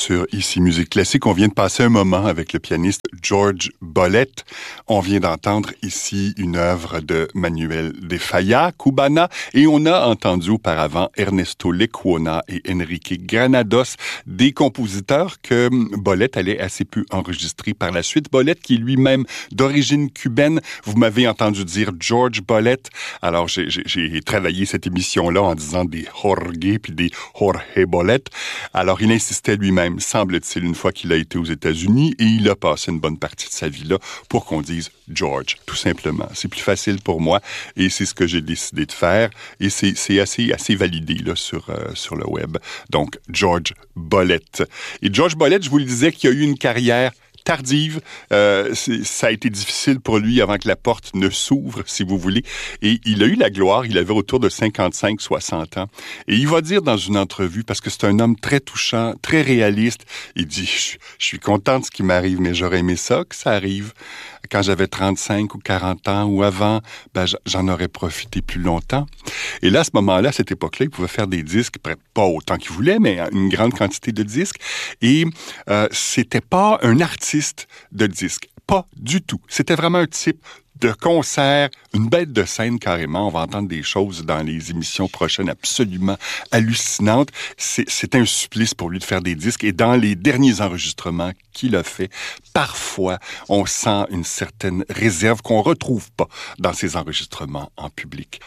sur Ici Musique Classique. On vient de passer un moment avec le pianiste George Bolett. On vient d'entendre ici une œuvre de Manuel de Falla, Cubana, et on a entendu auparavant Ernesto Lecuona et Enrique Granados, des compositeurs que Bolett allait assez peu enregistrer par la suite. Bolett, qui est lui-même d'origine cubaine. Vous m'avez entendu dire George Bolett. Alors, j'ai travaillé cette émission-là en disant des Jorge puis des Jorge Bolett. Alors, il insistait lui-même, semble-t-il, une fois qu'il a été aux États-Unis, et il a passé une bonne partie de sa vie là pour qu'on dise George, tout simplement. C'est plus facile pour moi, et c'est ce que j'ai décidé de faire, et c'est assez validé là sur le web. Donc, George Bolett. Et George Bolett, je vous le disais, qu'il a eu une carrière tardive. Ça a été difficile pour lui avant que la porte ne s'ouvre, si vous voulez. Et il a eu la gloire. Il avait autour de 55-60 ans. Et il va dire dans une entrevue, parce que c'est un homme très touchant, très réaliste, il dit, je suis content de ce qui m'arrive, mais j'aurais aimé ça, que ça arrive quand j'avais 35 ou 40 ans ou avant, j'en aurais profité plus longtemps. Et là, à ce moment-là, à cette époque-là, il pouvait faire des disques, pas autant qu'il voulait, mais une grande quantité de disques. Et c'était pas un artiste de disques. Pas du tout. C'était vraiment un type de concert, une bête de scène carrément. On va entendre des choses dans les émissions prochaines absolument hallucinantes. C'est un supplice pour lui de faire des disques. Et dans les derniers enregistrements qu'il a fait, parfois, on sent une certaine réserve qu'on retrouve pas dans ses enregistrements en public.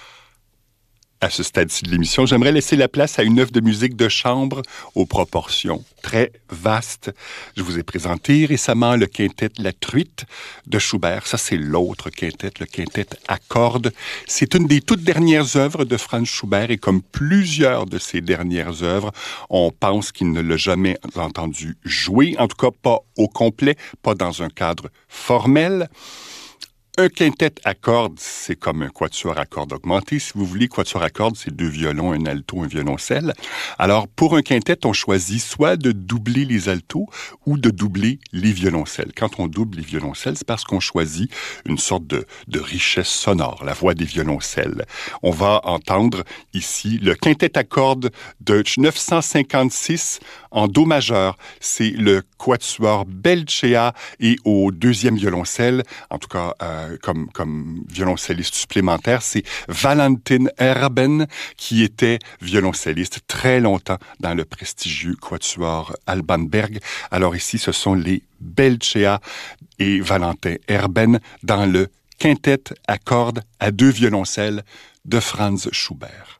À ce stade-ci de l'émission, j'aimerais laisser la place à une œuvre de musique de chambre aux proportions très vastes. Je vous ai présenté récemment le quintet La Truite de Schubert. Ça, c'est l'autre quintet, le quintet à cordes. C'est une des toutes dernières œuvres de Franz Schubert, et comme plusieurs de ses dernières œuvres, on pense qu'il ne l'a jamais entendu jouer, en tout cas pas au complet, pas dans un cadre formel. Un quintet à cordes, c'est comme un quatuor à cordes augmenté. Si vous voulez, quatuor à cordes, c'est 2 violons, un alto, un violoncelle. Alors, pour un quintet, on choisit soit de doubler les altos ou de doubler les violoncelles. Quand on double les violoncelles, c'est parce qu'on choisit une sorte de richesse sonore, la voix des violoncelles. On va entendre ici le quintet à cordes de 956 en do majeur. C'est le quatuor Belcea, et au deuxième violoncelle, en tout cas comme violoncelliste supplémentaire, c'est Valentin Erben, qui était violoncelliste très longtemps dans le prestigieux quatuor Alban Berg. Alors ici, ce sont les Belcea et Valentin Erben dans le quintet à cordes à 2 violoncelles de Franz Schubert.